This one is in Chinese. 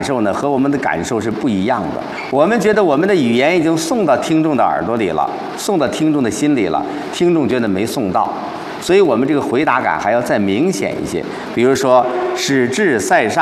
受呢和我们的感受是不一样的。我们觉得我们的语言已经送到听众的耳朵里了，送到听众的心里了，听众觉得没送到，所以我们这个回答感还要再明显一些。比如说，使至塞上。